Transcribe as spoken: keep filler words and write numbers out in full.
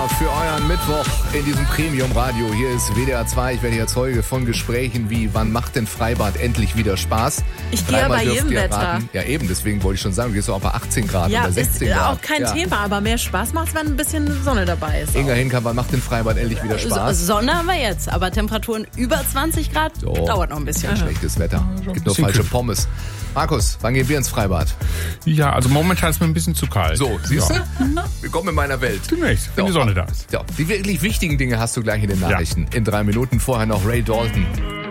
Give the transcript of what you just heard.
für euren Mittwoch in diesem Premium-Radio. Hier ist W D R zwei. Ich werde hier Zeuge von Gesprächen wie, wann macht denn Freibad endlich wieder Spaß? Ich gehe ja bei jedem Wetter. Raten. Ja eben, deswegen wollte ich schon sagen, du gehst auch bei achtzehn Grad ja, oder sechzehn ist Grad. Auch kein ja. Thema, aber mehr Spaß macht es, wenn ein bisschen Sonne dabei ist. Inga Hinker, wann macht denn Freibad endlich wieder Spaß? Sonne haben wir jetzt, aber Temperaturen über zwanzig Grad so. Dauert noch ein bisschen. Schlechtes Wetter. Ja, gibt nur falsche kühl. Pommes. Markus, wann gehen wir ins Freibad? Ja, also momentan ist mir ein bisschen zu kalt. So, siehst ja. du? Willkommen in meiner Welt. Demnächst, wenn so. die Sonne da ist. So. Die wirklich wichtigen Dinge hast du gleich in den Nachrichten. Ja. In drei Minuten vorher noch Ray Dalton.